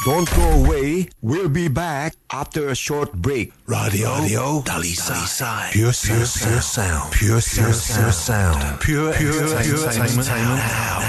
Don't go away. We'll be back after a short break. Radio Dalisai. Pure sound. Pure sound. Pure entertainment.